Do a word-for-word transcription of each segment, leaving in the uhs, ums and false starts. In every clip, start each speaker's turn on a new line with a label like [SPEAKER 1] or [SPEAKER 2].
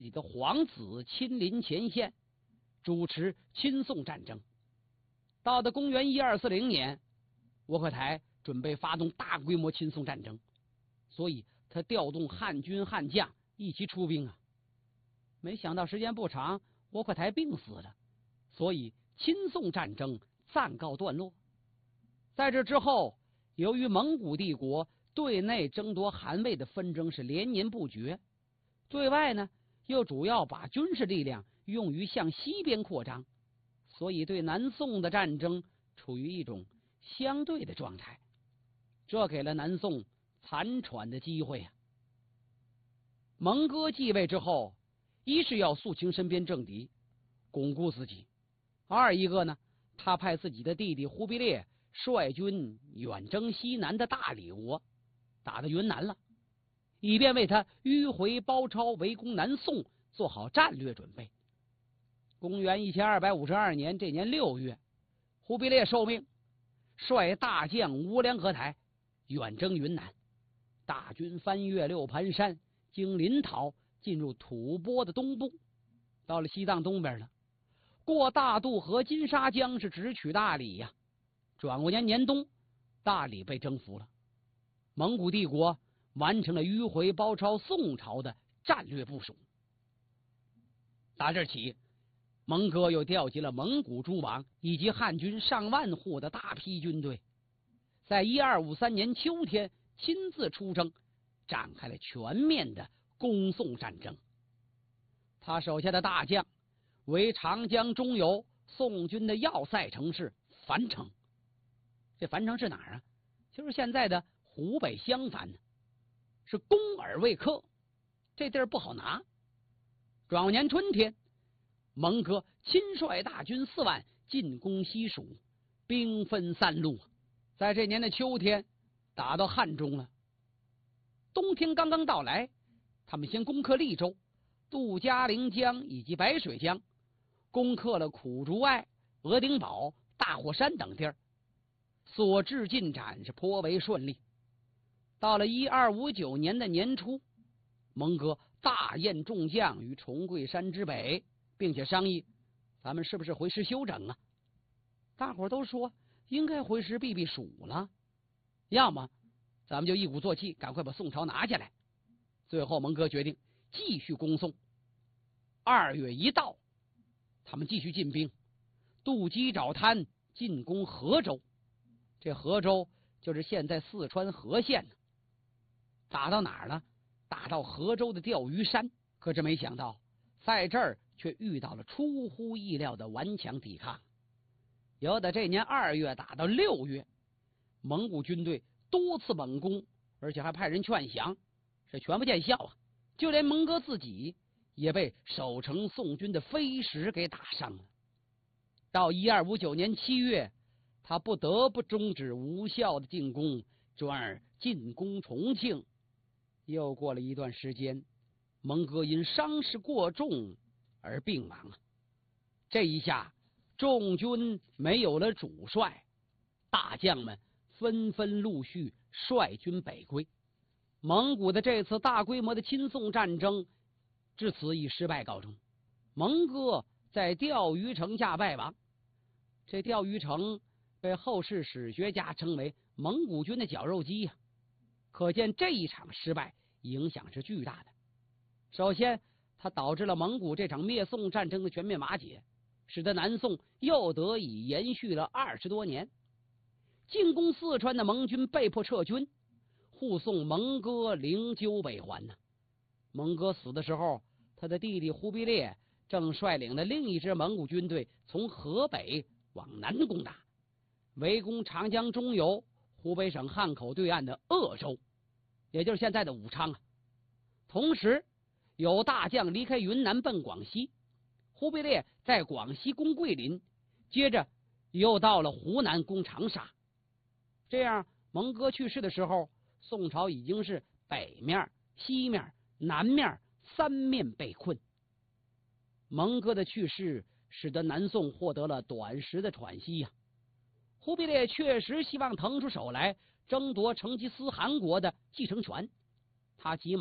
[SPEAKER 1] 己的皇子亲临前线，主持亲宋战争。到了公元一二四零年，窝阔台准备发动大规模亲宋战争，所以他调动汉军悍将一起出兵啊。没想到时间不长，窝阔台病死了，所以亲宋战争暂告段落。在这之后，由于蒙古帝国对内争夺汗位的纷争是连年不绝，对外呢又主要把军事力量用于向西边扩张，所以对南宋的战争处于一种相对的状态，这给了南宋残喘的机会啊。蒙哥继位之后，一是要肃清身边政敌，巩固自己；二一个呢，他派自己的弟弟忽必烈率军远征西南的大理国，打到云南了，以便为他迂回包抄围攻南宋做好战略准备。公元一千二百五十二年这年六月，忽必烈受命率大将无量合台远征云南，大军翻越六盘山，经临洮进入吐蕃的东部，到了西藏东边了，过大渡河金沙江是直取大理呀。转过年年冬，大理被征服了，蒙古帝国完成了迂回包抄宋朝的战略部署。打这起，蒙哥又调集了蒙古诸王以及汉军上万户的大批军队，在一二五三年秋天亲自出征，展开了全面的攻宋战争。他手下的大将为长江中游宋军的要塞城市樊城。这樊城是哪儿啊？就是现在的湖北襄樊呢，是攻而未克，这地儿不好拿。转过年春天，蒙哥亲率大军四万进攻西蜀，兵分三路，在这年的秋天打到汉中了。冬天刚刚到来，他们先攻克利州、杜嘉陵江以及白水江，攻克了苦竹隘、额丁堡、大火山等地儿，所至进展是颇为顺利。到了一二五九年的年初，蒙哥大宴众将于重贵山之北，并且商议咱们是不是回师休整啊？大伙都说应该回师避避暑了，要么咱们就一鼓作气赶快把宋朝拿下来。最后蒙哥决定继续攻宋。二月一到，他们继续进兵，渡鸡爪滩进攻河州。这河州就是现在四川和县呢。打到哪儿了？打到河州的钓鱼山。可是没想到在这儿却遇到了出乎意料的顽强抵抗。由得这年二月打到六月，蒙古军队多次猛攻，而且还派人劝降，是全不见效啊！就连蒙哥自己也被守城宋军的飞石给打伤了。到一二五九年七月，他不得不终止无效的进攻，转而进攻重庆。又过了一段时间，蒙哥因伤势过重而病亡了。这一下，众军没有了主帅，大将们纷纷陆续率军北归。蒙古的这次大规模的亲宋战争至此以失败告终。蒙哥在钓鱼城下败亡。这钓鱼城被后世史学家称为蒙古军的绞肉机呀、啊，可见这一场失败影响是巨大的。首先，它导致了蒙古这场灭宋战争的全面瓦解，使得南宋又得以延续了二十多年。进攻四川的蒙军被迫撤军，护送蒙哥灵柩北还呢。蒙哥死的时候，他的弟弟忽必烈正率领的另一支蒙古军队从河北往南攻打，围攻长江中游湖北省汉口对岸的鄂州，也就是现在的武昌啊。同时有大将离开云南奔广西，忽必烈在广西攻桂林，接着又到了湖南攻长沙。这样蒙哥去世的时候，宋朝已经是北面、西面、南面三面被困。蒙哥的去世使得南宋获得了短时的喘息呀、啊。忽必烈确实希望腾出手来争夺成吉思汗国的继承权，他急忙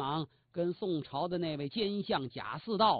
[SPEAKER 1] 跟宋朝的那位奸相贾似道